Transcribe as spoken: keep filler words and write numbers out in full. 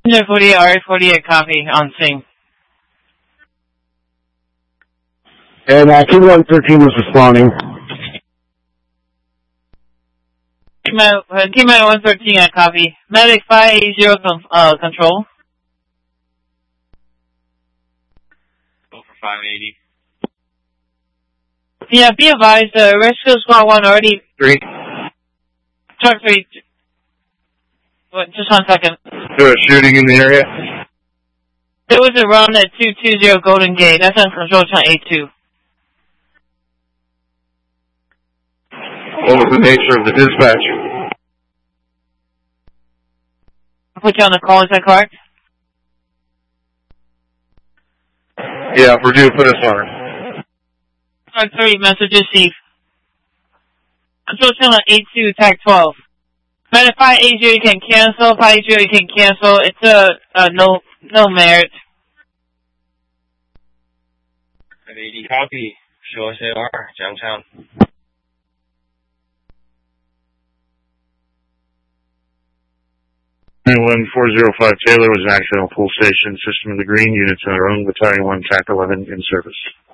one forty-eight, R A forty-eight, copy, on scene. And uh, Kilo one thirteen was responding. Kilo one thirteen, I copy. Medic five eighty, uh, control. Go for five eighty. Yeah, be advised, uh, Rescue Squad one already... Three. Truck three. Wait, just one second. There was shooting in the area? There was a run at two two zero Golden Gate. That's on control channel A two. What was the nature of the dispatch? I'll put you on the call, is that correct? Yeah, Purdue, put us on. Truck three, message received. Control channel A two, tag twelve. Matter five eighty, you can cancel. five eighty, you can cancel. It's a, uh, no, no merit. five eighty, copy. Show us A R, downtown. one four zero five Taylor was an accidental pull station. System of the green. Units in our own Battalion one, T A C eleven in service.